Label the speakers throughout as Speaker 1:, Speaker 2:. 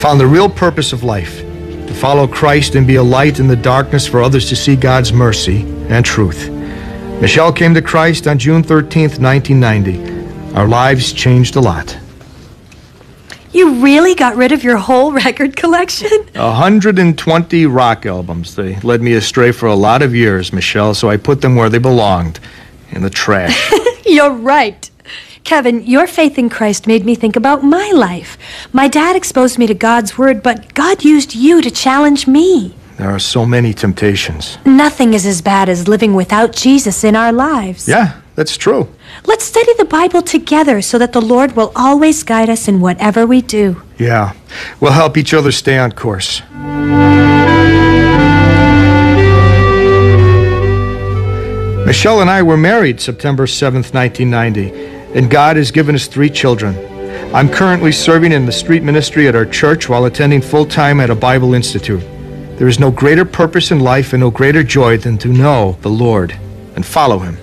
Speaker 1: Found the real purpose of life, to follow Christ and be a light in the darkness for others to see God's mercy and truth. Michelle came to Christ on June 13th, 1990. Our lives changed a lot.
Speaker 2: You really got rid of your whole record collection?
Speaker 1: 120 rock albums. They led me astray for a lot of years, Michelle, so I put them where they belonged, in the trash.
Speaker 2: You're right. Kevin, your faith in Christ made me think about my life. My dad exposed me to God's word, but God used you to challenge me.
Speaker 1: There are so many temptations.
Speaker 2: Nothing is as bad as living without Jesus in our lives.
Speaker 1: Yeah, that's true.
Speaker 2: Let's study the Bible together so that the Lord will always guide us in whatever we do.
Speaker 1: Yeah, we'll help each other stay on course. Michelle and I were married September 7th, 1990. And God has given us 3 children. I'm currently serving in the street ministry at our church while attending full-time at a Bible institute. There is no greater purpose in life and no greater joy than to know the Lord and follow Him.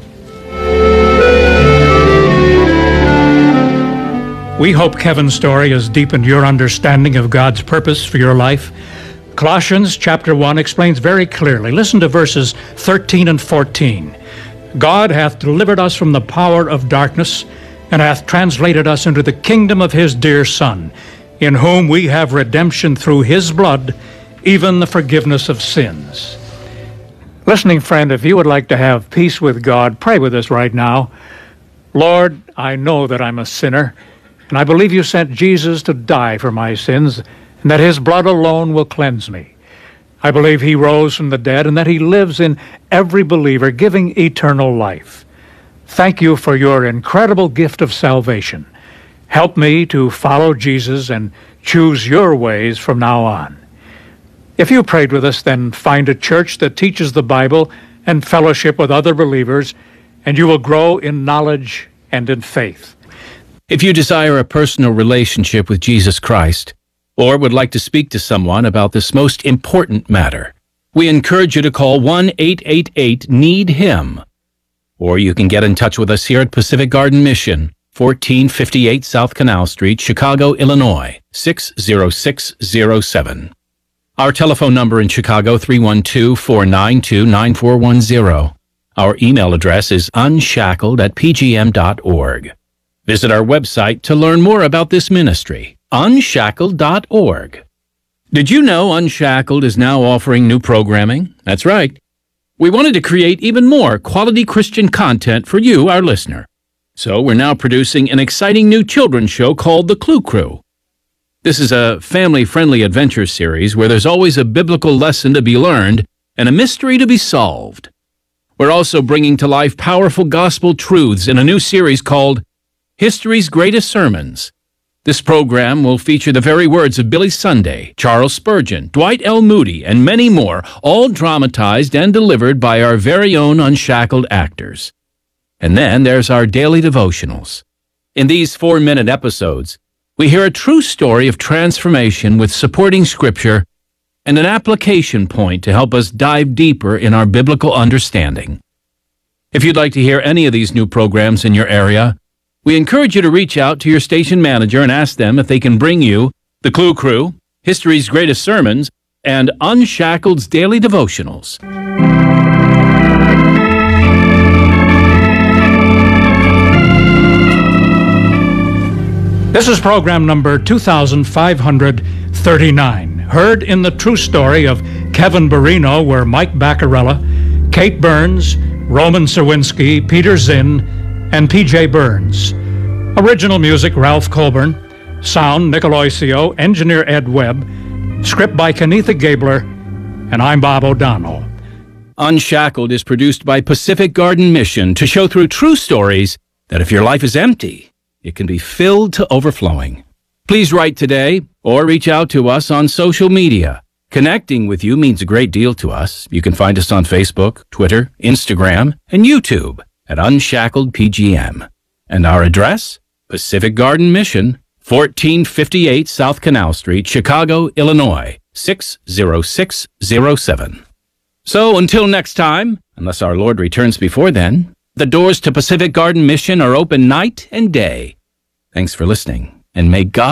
Speaker 3: We hope Kevin's story has deepened your understanding of God's purpose for your life. Colossians chapter 1 explains very clearly. Listen to verses 13 and 14. God hath delivered us from the power of darkness, and hath translated us into the kingdom of His dear Son, in whom we have redemption through His blood, even the forgiveness of sins. Listening friend, if you would like to have peace with God, pray with us right now. Lord, I know that I'm a sinner, and I believe you sent Jesus to die for my sins, and that His blood alone will cleanse me. I believe He rose from the dead and that He lives in every believer, giving eternal life. Thank you for your incredible gift of salvation. Help me to follow Jesus and choose your ways from now on. If you prayed with us, then find a church that teaches the Bible and fellowship with other believers, and you will grow in knowledge and in faith.
Speaker 4: If you desire a personal relationship with Jesus Christ, or would like to speak to someone about this most important matter, we encourage you to call 1-888-NEED-HIM. Or you can get in touch with us here at Pacific Garden Mission, 1458 South Canal Street, Chicago, Illinois, 60607. Our telephone number in Chicago, 312-492-9410. Our email address is unshackled@pgm.org. Visit our website to learn more about this ministry, unshackled.org. Did you know Unshackled is now offering new programming? That's right. We wanted to create even more quality Christian content for you, our listener. So we're now producing an exciting new children's show called The Clue Crew. This is a family-friendly adventure series where there's always a biblical lesson to be learned and a mystery to be solved. We're also bringing to life powerful gospel truths in a new series called History's Greatest Sermons. This program will feature the very words of Billy Sunday, Charles Spurgeon, Dwight L. Moody, and many more, all dramatized and delivered by our very own Unshackled actors. And then there's our daily devotionals. In these 4-minute episodes, we hear a true story of transformation with supporting scripture and an application point to help us dive deeper in our biblical understanding. If you'd like to hear any of these new programs in your area, we encourage you to reach out to your station manager and ask them if they can bring you The Clue Crew, History's Greatest Sermons, and Unshackled's Daily Devotionals.
Speaker 3: This is program number 2539, heard in the true story of Kevin Barino, where Mike Baccarella, Kate Burns, Roman Serwinski, Peter Zinn, and P.J. Burns. Original music, Ralph Colburn. Sound, Nick Aloisio. Engineer, Ed Webb. Script by Kenitha Gabler. And I'm Bob O'Donnell.
Speaker 4: Unshackled is produced by Pacific Garden Mission to show through true stories that if your life is empty, it can be filled to overflowing. Please write today or reach out to us on social media. Connecting with you means a great deal to us. You can find us on Facebook, Twitter, Instagram, and YouTube at Unshackled PGM. And our address, Pacific Garden Mission, 1458 South Canal Street, Chicago, Illinois, 60607. So until next time, unless our Lord returns before then, the doors to Pacific Garden Mission are open night and day. Thanks for listening, and may God